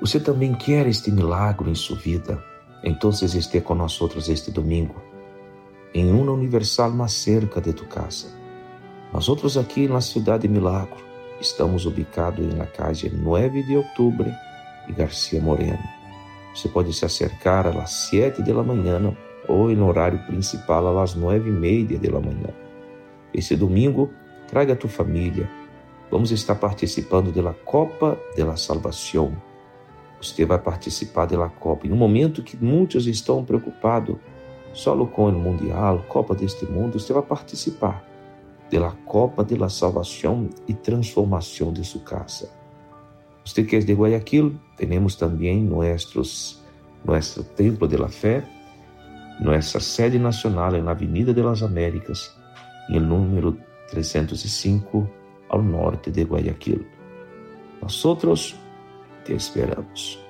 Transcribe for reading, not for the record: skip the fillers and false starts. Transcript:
Você também quer este milagro em sua vida? Então esteja com nós este domingo, em uma universal mais cerca de tu casa. Nós aqui na cidade de Milagro, estamos ubicados na calle 9 de outubro e Garcia Moreno. Você pode se acercar às 7 da manhã ou no horário principal às 9:30 da manhã. Esse domingo, traga a tua família. Vamos estar participando da Copa da Salvação. Você vai participar da Copa. Em um momento que muitos estão preocupados só com o Mundial, Copa deste mundo, você vai participar da Copa da Salvação e transformação de sua casa. Você que é de Guayaquil, temos também nosso Templo de la Fé, nossa sede nacional na Avenida de las Américas, em número 305, ao norte de Guayaquil. Nós te esperamos.